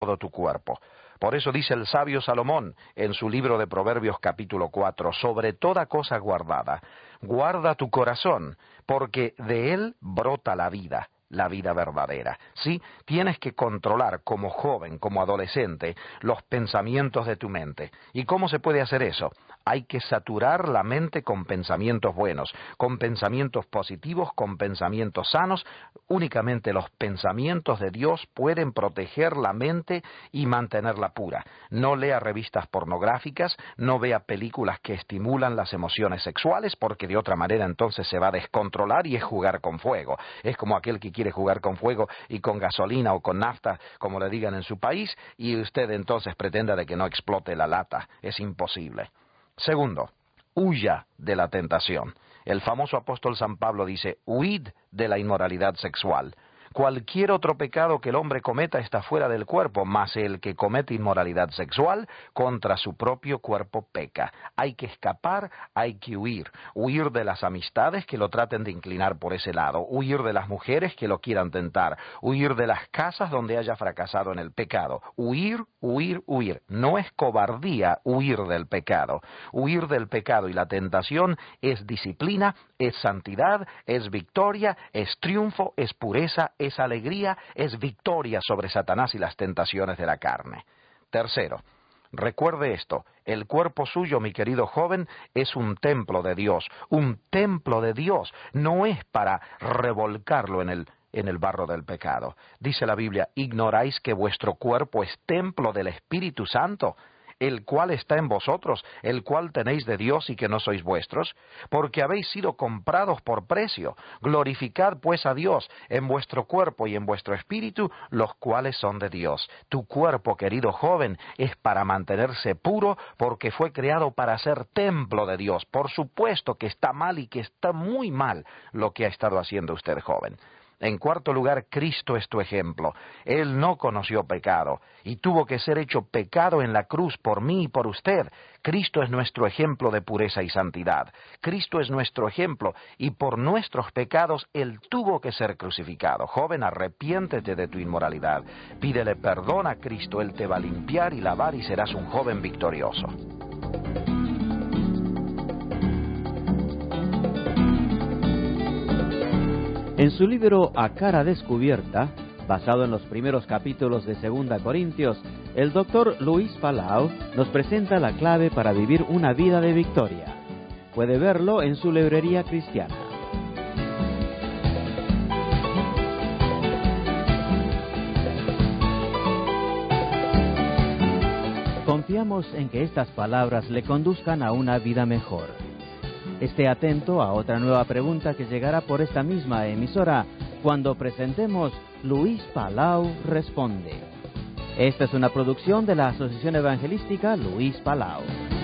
todo tu cuerpo. Por eso dice el sabio Salomón en su libro de Proverbios capítulo 4, sobre toda cosa guardada, guarda tu corazón, porque de él brota la vida verdadera. Sí, tienes que controlar como joven, como adolescente, los pensamientos de tu mente. ¿Y cómo se puede hacer eso? Hay que saturar la mente con pensamientos buenos, con pensamientos positivos, con pensamientos sanos. Únicamente los pensamientos de Dios pueden proteger la mente y mantenerla pura. No lea revistas pornográficas, no vea películas que estimulan las emociones sexuales, porque de otra manera entonces se va a descontrolar y es jugar con fuego. Es como aquel que quiere jugar con fuego y con gasolina o con nafta, como le digan en su país, y usted entonces pretenda de que no explote la lata. Es imposible. Segundo, huya de la tentación. El famoso apóstol San Pablo dice, huid de la inmoralidad sexual. Cualquier otro pecado que el hombre cometa está fuera del cuerpo, mas el que comete inmoralidad sexual contra su propio cuerpo peca. Hay que escapar, hay que huir. Huir de las amistades que lo traten de inclinar por ese lado, huir de las mujeres que lo quieran tentar, huir de las casas donde haya fracasado en el pecado. Huir, huir, huir. No es cobardía huir del pecado. Huir del pecado y la tentación es disciplina, es santidad, es victoria, es triunfo, es pureza, es alegría, es victoria sobre Satanás y las tentaciones de la carne. Tercero, recuerde esto, el cuerpo suyo, mi querido joven, es un templo de Dios. Un templo de Dios no es para revolcarlo en el barro del pecado. Dice la Biblia, ¿ignoráis que vuestro cuerpo es templo del Espíritu Santo, el cual está en vosotros, el cual tenéis de Dios y que no sois vuestros? Porque habéis sido comprados por precio. Glorificad pues a Dios en vuestro cuerpo y en vuestro espíritu, los cuales son de Dios. Tu cuerpo, querido joven, es para mantenerse puro, porque fue creado para ser templo de Dios. Por supuesto que está mal y que está muy mal lo que ha estado haciendo usted, joven. En cuarto lugar, Cristo es tu ejemplo. Él no conoció pecado y tuvo que ser hecho pecado en la cruz por mí y por usted. Cristo es nuestro ejemplo de pureza y santidad. Cristo es nuestro ejemplo y por nuestros pecados Él tuvo que ser crucificado. Joven, arrepiéntete de tu inmoralidad. Pídele perdón a Cristo, Él te va a limpiar y lavar y serás un joven victorioso. En su libro A Cara Descubierta, basado en los primeros capítulos de 2 Corintios, el doctor Luis Palau nos presenta la clave para vivir una vida de victoria. Puede verlo en su librería cristiana. Confiamos en que estas palabras le conduzcan a una vida mejor. Esté atento a otra nueva pregunta que llegará por esta misma emisora cuando presentemos Luis Palau Responde. Esta es una producción de la Asociación Evangelística Luis Palau.